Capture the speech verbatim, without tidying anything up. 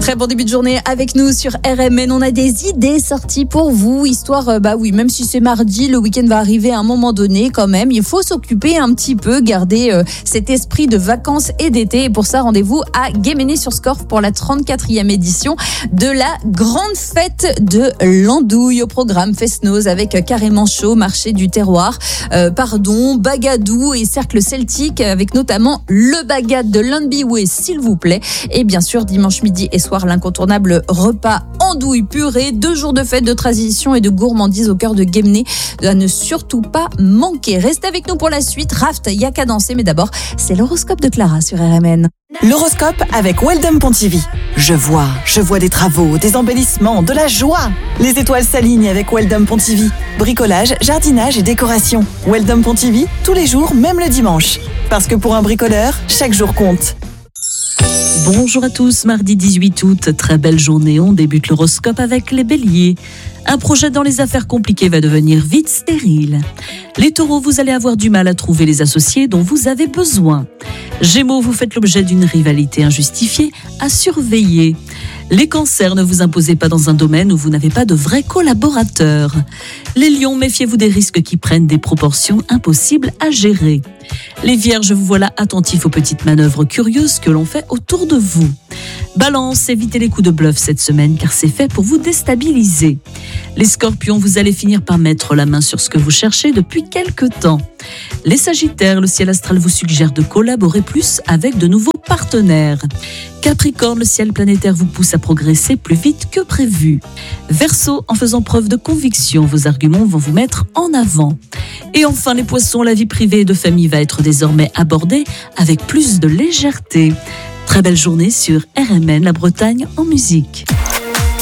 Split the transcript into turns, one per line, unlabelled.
Très bon début de journée avec nous sur R M N. On a des idées sorties pour vous, histoire, euh, bah oui, même si c'est mardi, le week-end va arriver à un moment donné quand même. Il faut s'occuper un petit peu, garder euh, cet esprit de vacances et d'été. Et pour ça, rendez-vous à Guéméné-sur-Scorff pour la trente-quatrième édition de la grande fête de l'andouille. Au programme Fest-Noz avec carrément chaud, marché du terroir, euh, pardon, bagadou et cercle celtique avec notamment le bagat de l'Unbiway, s'il vous plaît. Et bien sûr, dimanche midi et soir, l'incontournable repas andouille purée. Deux jours de fête, de tradition et de gourmandise au cœur de Guémené à ne surtout pas manquer. Restez avec nous pour la suite. Raft, y'a qu'à danser, mais d'abord, c'est l'horoscope de Clara sur R M N.
L'horoscope avec Weldom Pontivy. Je vois, je vois des travaux, des embellissements, de la joie. Les étoiles s'alignent avec Weldom Pontivy. Bricolage, jardinage et décoration. Weldom Pontivy, tous les jours, même le dimanche. Parce que pour un bricoleur, chaque jour compte.
Bonjour à tous, mardi dix-huit août, très belle journée, on débute l'horoscope avec les béliers. Un projet dans les affaires compliquées va devenir vite stérile. Les taureaux, vous allez avoir du mal à trouver les associés dont vous avez besoin. Gémeaux, vous faites l'objet d'une rivalité injustifiée à surveiller. Les cancers, ne vous imposez pas dans un domaine où vous n'avez pas de vrais collaborateurs. Les lions, méfiez-vous des risques qui prennent des proportions impossibles à gérer. Les vierges, vous voilà attentifs aux petites manœuvres curieuses que l'on fait autour de vous. Balance, évitez les coups de bluff cette semaine car c'est fait pour vous déstabiliser. Les scorpions, vous allez finir par mettre la main sur ce que vous cherchez depuis quelque temps. Les sagittaires, le ciel astral vous suggère de collaborer plus avec de nouveaux partenaires. Capricorne, le ciel planétaire vous pousse à progresser plus vite que prévu. Verseau, en faisant preuve de conviction, vos arguments vont vous mettre en avant. Et enfin les poissons, la vie privée et de famille va être désormais abordée avec plus de légèreté. Très belle journée sur R M N, la Bretagne en musique.